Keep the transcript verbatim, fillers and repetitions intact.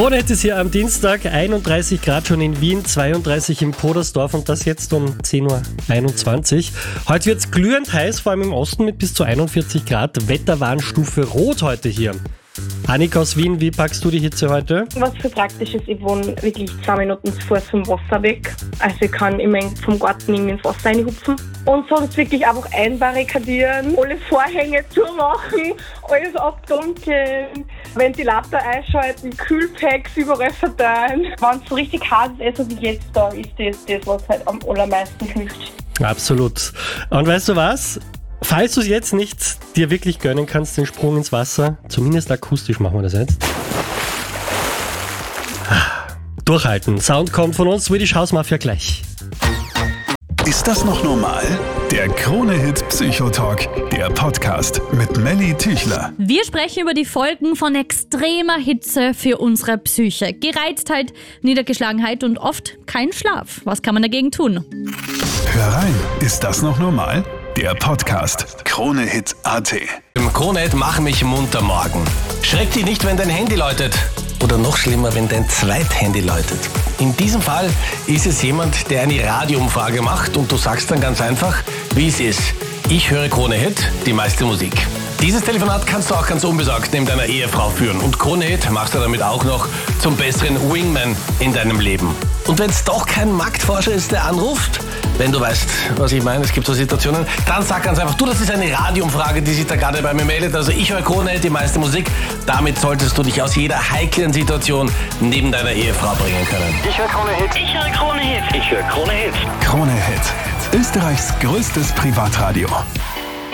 Krone Hit ist hier am Dienstag, einunddreißig Grad schon in Wien, zweiunddreißig im Podersdorf und das jetzt um zehn Uhr einundzwanzig. Heute wird es glühend heiß, vor allem im Osten mit bis zu einundvierzig Grad. Wetterwarnstufe Rot heute hier. Annika aus Wien, wie packst du die Hitze heute? Was für praktisch ist, ich wohne wirklich zwei Minuten zu Fuß vom Wasser weg. Also ich kann immer vom Garten irgendwie ins Wasser reinhupfen. Und sonst wirklich einfach einbarrikadieren, alle Vorhänge zumachen, alles abdunkeln, Ventilator einschalten, Kühlpacks überall verteilen. Wenn es so richtig heiß ist, so wie jetzt da, ist das das, was halt am allermeisten hilft. Absolut. Und weißt du was? Falls du es jetzt nicht dir wirklich gönnen kannst, den Sprung ins Wasser, zumindest akustisch machen wir das jetzt. Durchhalten. Sound kommt von uns, Swedish House Mafia gleich. Ist das noch normal? Der Krone Hit Psychotalk, der Podcast mit Melly Tüchler. Wir sprechen über die Folgen von extremer Hitze für unsere Psyche. Gereiztheit, Niedergeschlagenheit und oft kein Schlaf. Was kann man dagegen tun? Hör rein, ist das noch normal? Der Podcast Krone Hit Punkt at. Im Krone Hit Mach mich munter morgen. Schreck dich nicht, wenn dein Handy läutet. Oder noch schlimmer, wenn dein Zweithandy läutet. In diesem Fall ist es jemand, der eine Radioumfrage macht und du sagst dann ganz einfach, wie es ist. Ich höre Krone Hit, die meiste Musik. Dieses Telefonat kannst du auch ganz unbesorgt neben deiner Ehefrau führen. Und Krone Hit machst du damit auch noch zum besseren Wingman in deinem Leben. Und wenn es doch kein Marktforscher ist, der anruft, wenn du weißt, was ich meine, es gibt so Situationen, dann sag ganz einfach, du, das ist eine Radioumfrage, die sich da gerade bei mir meldet. Also ich höre Krone Hit, die meiste Musik. Damit solltest du dich aus jeder heiklen Situation neben deiner Ehefrau bringen können. Ich höre Krone Hit. Ich höre Krone Hit. Ich höre Krone Hit. Krone Hit, Österreichs größtes Privatradio.